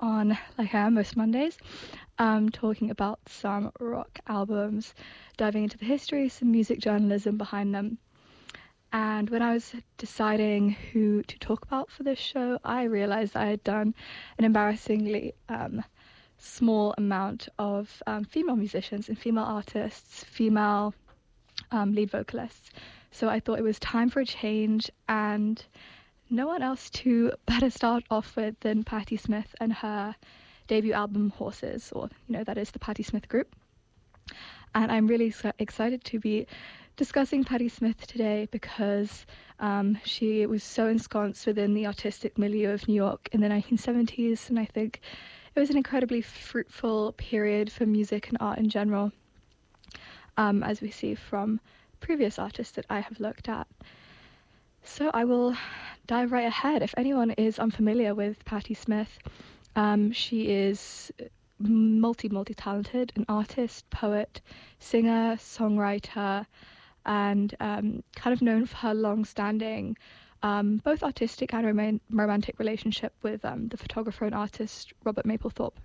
on, like I am most Mondays, talking about some rock albums, diving into the history, some music journalism behind them. And when I was deciding who to talk about for this show, I realized I had done an embarrassingly small amount of female musicians and female artists, female lead vocalists. So I thought it was time for a change, and no one else to better start off with than Patti Smith and her debut album Horses, or, that is the Patti Smith Group. And I'm really excited to be discussing Patti Smith today because she was so ensconced within the artistic milieu of New York in the 1970s, and I think it was an incredibly fruitful period for music and art in general, as we see from previous artists that I have looked at. So I will dive right ahead. If anyone is unfamiliar with Patti Smith, she is multi-talented, an artist, poet, singer, songwriter, and kind of known for her long-standing both artistic and romantic relationship with the photographer and artist Robert Mapplethorpe.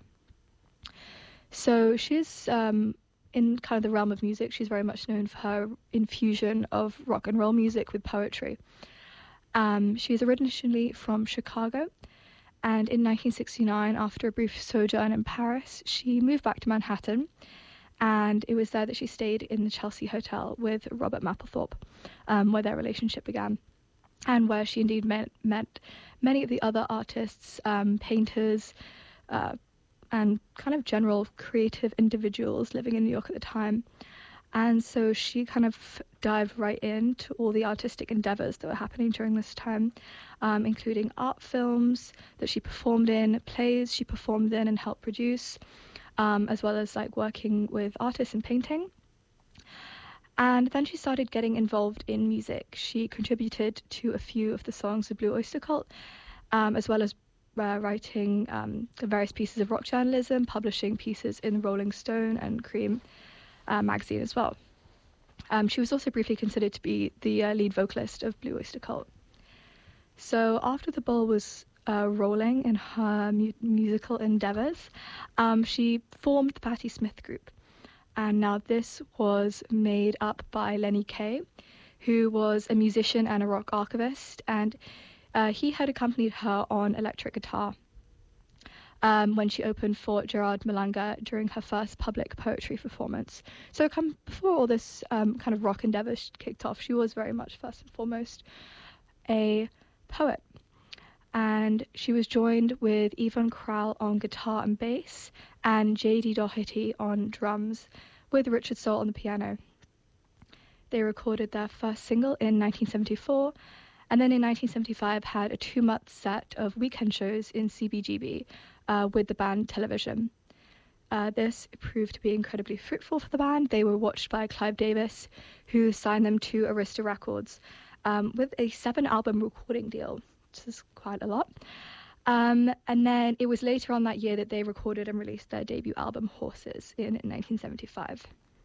So she's in kind of the realm of music. She's very much known for her infusion of rock and roll music with poetry. She's originally from Chicago, and in 1969, after a brief sojourn in Paris, she moved back to Manhattan, and it was there that she stayed in the Chelsea Hotel with Robert Mapplethorpe, where their relationship began, and where she indeed met many of the other artists, painters, and kind of general creative individuals living in New York at the time. And so she kind of dived right into all the artistic endeavors that were happening during this time, including art films that she performed in, plays she performed in and helped produce, as well as like working with artists in painting. And then she started getting involved in music. She contributed to a few of the songs of Blue Oyster Cult, as well as writing various pieces of rock journalism, publishing pieces in Rolling Stone and Cream magazine as well. She was also briefly considered to be the lead vocalist of Blue Oyster Cult. So after the ball was rolling in her musical endeavors, she formed the Patti Smith Group. And now this was made up by Lenny Kaye, who was a musician and a rock archivist, and he had accompanied her on electric guitar when she opened for Gerard Malanga during her first public poetry performance. So before all this kind of rock endeavor kicked off, she was very much first and foremost a poet. And she was joined with Yvonne Krall on guitar and bass, and J.D. Doherty on drums, with Richard Soul on the piano. They recorded their first single in 1974, and then in 1975 had a 2-month set of weekend shows in CBGB with the band Television. This proved to be incredibly fruitful for the band. They were watched by Clive Davis, who signed them to Arista Records with a 7-album recording deal, which is quite a lot. And then it was later on that year that they recorded and released their debut album Horses in 1975.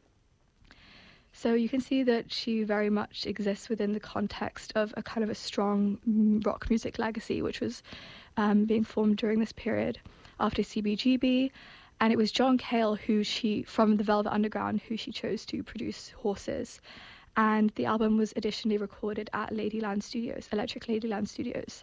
So you can see that she very much exists within the context of a kind of a strong rock music legacy, which was being formed during this period after CBGB. And it was John Cale, from the Velvet Underground, who she chose to produce Horses. And the album was additionally recorded at Ladyland Studios, Electric Ladyland Studios.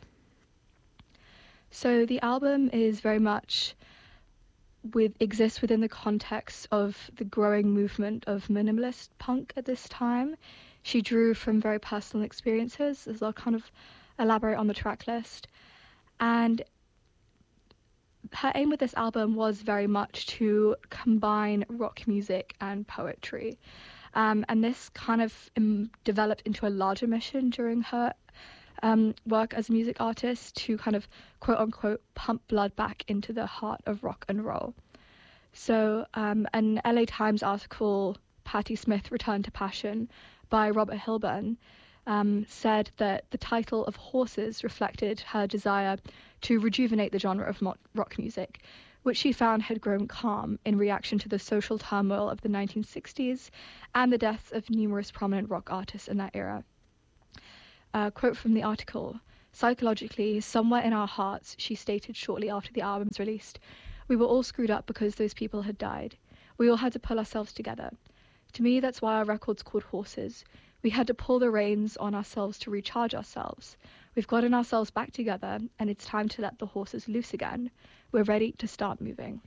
So the album is very much exists within the context of the growing movement of minimalist punk at this time. She drew from very personal experiences, as I'll kind of elaborate on the track list. And her aim with this album was very much to combine rock music and poetry. And this kind of developed into a larger mission during her work as a music artist to kind of quote-unquote pump blood back into the heart of rock and roll. So an LA Times article, Patti Smith Returned to Passion, by Robert Hilburn, said that the title of Horses reflected her desire to rejuvenate the genre of rock music, which she found had grown calm in reaction to the social turmoil of the 1960s and the deaths of numerous prominent rock artists in that era. Quote from the article, Psychologically, somewhere in our hearts, she stated shortly after the album's released, we were all screwed up because those people had died. We all had to pull ourselves together. To me, that's why our record's called Horses. We had to pull the reins on ourselves to recharge ourselves. We've gotten ourselves back together, and it's time to let the horses loose again. We're ready to start moving.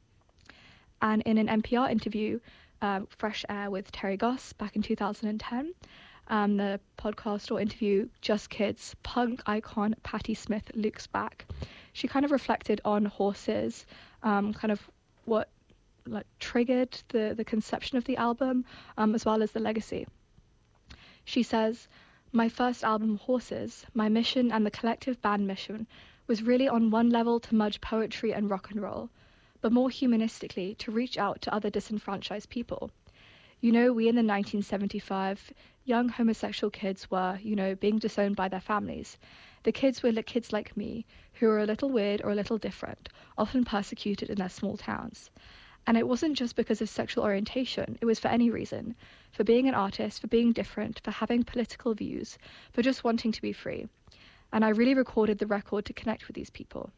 And in an NPR interview, Fresh Air with Terry Goss back in 2010, the podcast or interview Just Kids, punk icon Patti Smith looks back. She kind of reflected on Horses, kind of what triggered the conception of the album, as well as the legacy. She says, "My first album, Horses, my mission and the collective band mission was really on one level to merge poetry and rock and roll, but more humanistically to reach out to other disenfranchised people. You know, we in the 1975 young homosexual kids were, being disowned by their families. The kids were kids like me, who were a little weird or a little different, often persecuted in their small towns. And it wasn't just because of sexual orientation, it was for any reason. For being an artist, for being different, for having political views, for just wanting to be free. And I really recorded the record to connect with these people.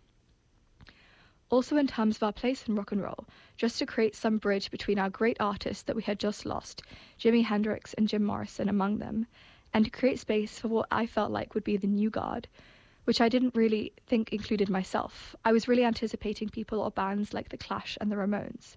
Also in terms of our place in rock and roll, just to create some bridge between our great artists that we had just lost, Jimi Hendrix and Jim Morrison among them, and to create space for what I felt like would be the new guard, which I didn't really think included myself. I was really anticipating people or bands like The Clash and The Ramones.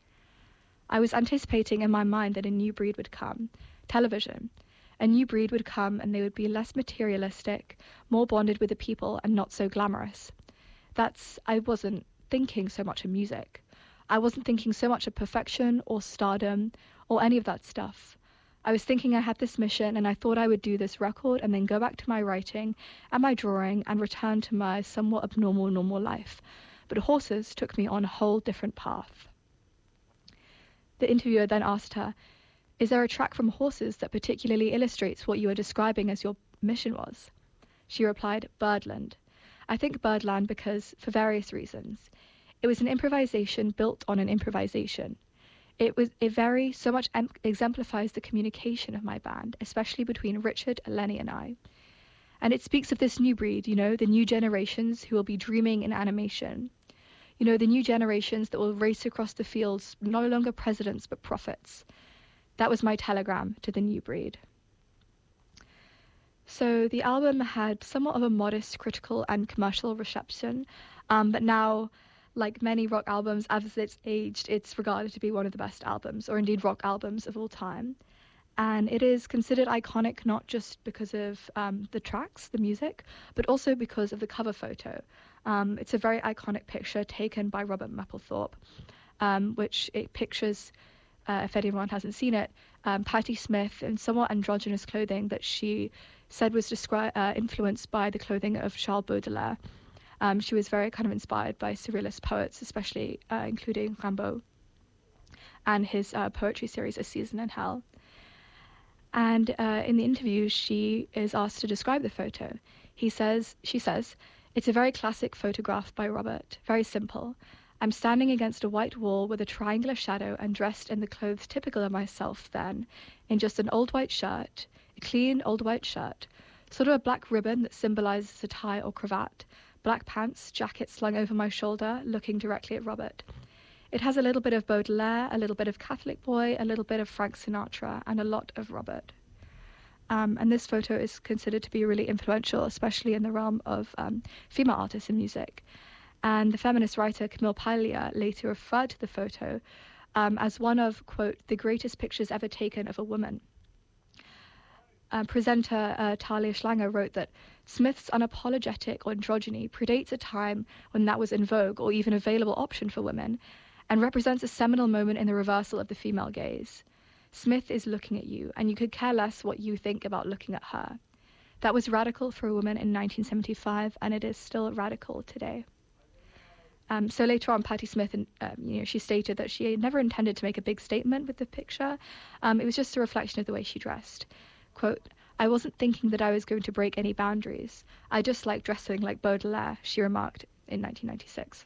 I was anticipating in my mind that a new breed would come, television. A new breed would come and they would be less materialistic, more bonded with the people and not so glamorous. I wasn't thinking so much of music. I wasn't thinking so much of perfection or stardom or any of that stuff. I was thinking I had this mission and I thought I would do this record and then go back to my writing and my drawing and return to my somewhat abnormal normal life. But Horses took me on a whole different path." The interviewer then asked her, "Is there a track from Horses that particularly illustrates what you are describing as your mission was?" She replied, "Birdland. I think Birdland because, for various reasons. It was an improvisation built on an improvisation. It very so much exemplifies the communication of my band, especially between Richard, Lenny and I. And it speaks of this new breed, the new generations who will be dreaming in animation. The new generations that will race across the fields, no longer presidents but prophets. That was my telegram to the new breed." So the album had somewhat of a modest critical and commercial reception, but now, like many rock albums, as it's aged, it's regarded to be one of the best albums, or indeed rock albums of all time. And it is considered iconic not just because of the tracks, the music, but also because of the cover photo. It's a very iconic picture taken by Robert Mapplethorpe, which it pictures, if anyone hasn't seen it, Patti Smith in somewhat androgynous clothing that she said was influenced by the clothing of Charles Baudelaire. She was very kind of inspired by surrealist poets, especially including Rimbaud and his poetry series A Season in Hell. And in the interview, she is asked to describe the photo. She says, "It's a very classic photograph by Robert, very simple. I'm standing against a white wall with a triangular shadow and dressed in the clothes typical of myself then, in just an old white shirt, a clean old white shirt, sort of a black ribbon that symbolizes a tie or cravat, black pants, jacket slung over my shoulder, looking directly at Robert. It has a little bit of Baudelaire, a little bit of Catholic Boy, a little bit of Frank Sinatra, and a lot of Robert." And this photo is considered to be really influential, especially in the realm of female artists in music. And the feminist writer Camille Paglia later referred to the photo as one of, quote, "the greatest pictures ever taken of a woman." Presenter Talia Schlanger wrote that Smith's unapologetic androgyny predates a time when that was in vogue or even available option for women, and represents a seminal moment in the reversal of the female gaze. Smith is looking at you, and you could care less what you think about looking at her. That was radical for a woman in 1975, and it is still radical today. So later on, Patti Smith, she stated that she had never intended to make a big statement with the picture. It was just a reflection of the way she dressed. Quote, "I wasn't thinking that I was going to break any boundaries. I just like dressing like Baudelaire," she remarked in 1996.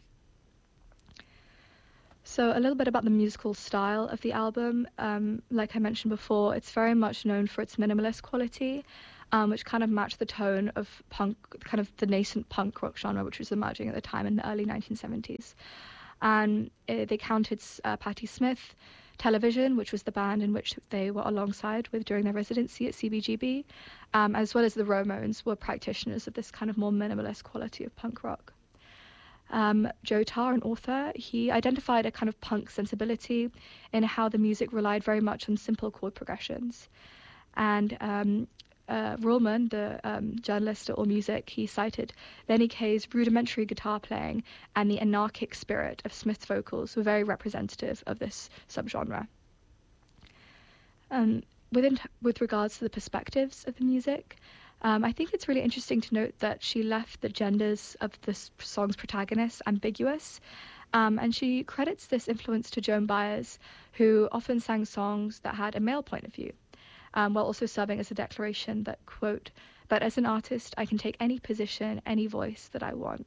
So a little bit about the musical style of the album. Like I mentioned before, it's very much known for its minimalist quality. which kind of matched the tone of punk, kind of the nascent punk rock genre, which was emerging at the time in the early 1970s. And they counted Patti Smith, Television, which was the band in which they were alongside with during their residency at CBGB, as well as the Ramones, were practitioners of this kind of more minimalist quality of punk rock. Joe Tarr, an author, he identified a kind of punk sensibility in how the music relied very much on simple chord progressions. And Ruhlman, the journalist at AllMusic, he cited Lenny Kaye's rudimentary guitar playing and the anarchic spirit of Smith's vocals were very representative of this subgenre. With regards to the perspectives of the music, I think it's really interesting to note that she left the genders of the song's protagonists ambiguous, and she credits this influence to Joan Baez, who often sang songs that had a male point of view, while also serving as a declaration that, quote, "But as an artist, I can take any position, any voice that I want."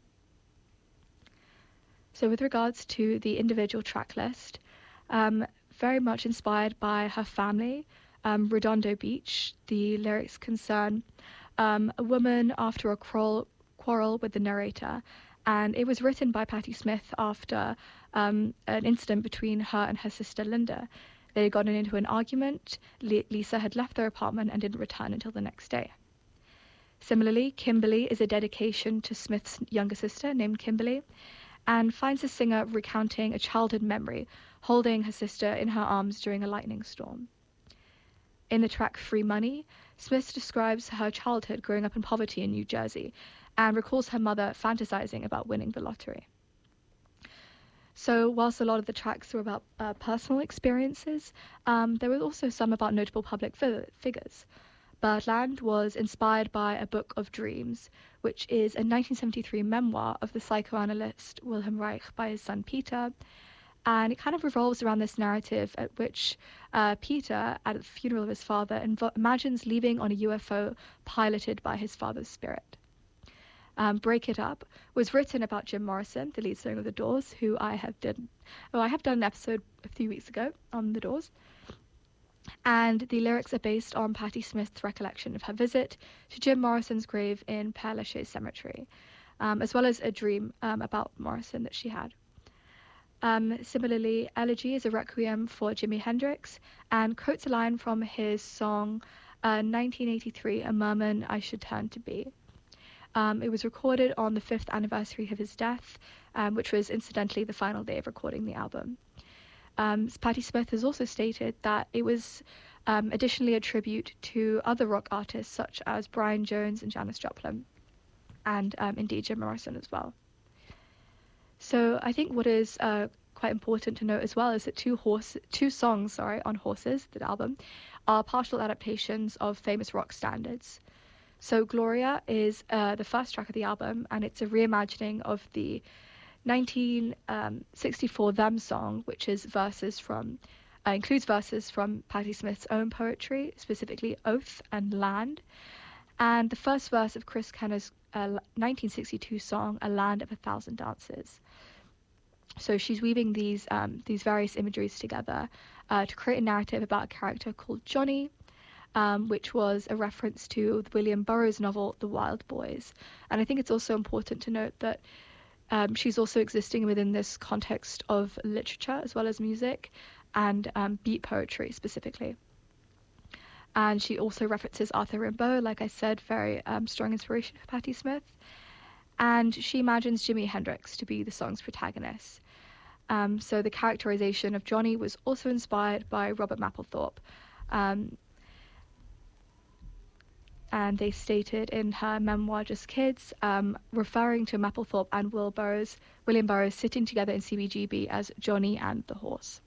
So with regards to the individual track list, very much inspired by her family, Redondo Beach, the lyrics concern a woman after a quarrel with the narrator, and it was written by Patti Smith after an incident between her and her sister Linda. They had gotten into an argument. Lisa had left their apartment and didn't return until the next day. Similarly, Kimberly is a dedication to Smith's younger sister named Kimberly, and finds the singer recounting a childhood memory, holding her sister in her arms during a lightning storm. In the track Free Money, Smith describes her childhood growing up in poverty in New Jersey and recalls her mother fantasizing about winning the lottery. So whilst a lot of the tracks were about personal experiences, there were also some about notable public figures. Birdland was inspired by A Book of Dreams, which is a 1973 memoir of the psychoanalyst Wilhelm Reich by his son Peter, and it kind of revolves around this narrative at which Peter, at the funeral of his father, imagines leaving on a UFO piloted by his father's spirit. Break It Up was written about Jim Morrison, the lead singer of The Doors, who I have done an episode a few weeks ago on The Doors. And the lyrics are based on Patti Smith's recollection of her visit to Jim Morrison's grave in Père Lachaise Cemetery, as well as a dream about Morrison that she had. Similarly, Elegy is a requiem for Jimi Hendrix and quotes a line from his song 1983, A Merman I Should Turn to Be. It was recorded on the 5th anniversary of his death, which was incidentally the final day of recording the album. Patti Smith has also stated that it was additionally a tribute to other rock artists such as Brian Jones and Janis Joplin, and indeed Jim Morrison as well. So I think what is quite important to note as well is that two songs on Horses, the album, are partial adaptations of famous rock standards. So Gloria is the first track of the album, and it's a reimagining of the 1964 Them song, which is includes verses from Patti Smith's own poetry, specifically Oath and Land, and the first verse of Chris Kenner's 1962 song, A Land of a Thousand Dances. So she's weaving these various imageries together to create a narrative about a character called Johnny, which was a reference to William Burroughs' novel The Wild Boys. And I think it's also important to note that she's also existing within this context of literature as well as music and beat poetry specifically. And she also references Arthur Rimbaud, like I said, very strong inspiration for Patti Smith. And she imagines Jimi Hendrix to be the song's protagonist. So the characterization of Johnny was also inspired by Robert Mapplethorpe. And they stated in her memoir, Just Kids, referring to Mapplethorpe and William Burroughs sitting together in CBGB as Johnny and the Horse.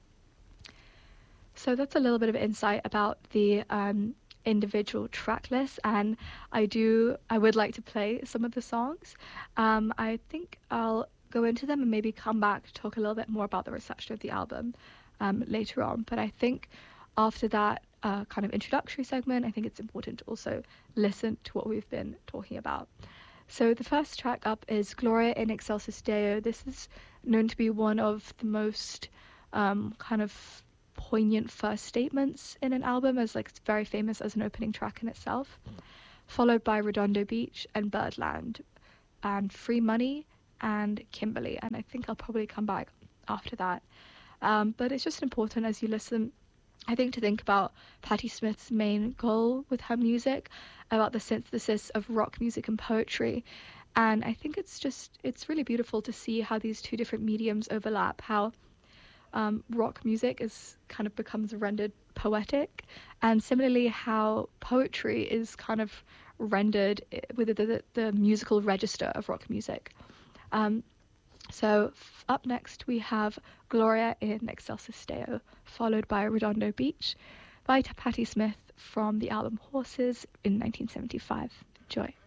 So that's a little bit of insight about the individual track list, and I would like to play some of the songs. I think I'll go into them and maybe come back to talk a little bit more about the reception of the album later on. But I think after that kind of introductory segment, I think it's important to also listen to what we've been talking about. So the first track up is Gloria in Excelsis Deo. This is known to be one of the most kind of poignant first statements in an album, as like it's very famous as an opening track in itself, followed by Redondo Beach and Birdland and Free Money and Kimberly, and I think I'll probably come back after that. But it's just important as you listen, I think, to think about Patti Smith's main goal with her music, about the synthesis of rock music and poetry. And I think it's really beautiful to see how these two different mediums overlap, how rock music is kind of becomes rendered poetic, and similarly how poetry is kind of rendered with the musical register of rock music. So up next we have Gloria in Excelsis Deo, followed by Redondo Beach by Patti Smith from the album Horses in 1975. Enjoy.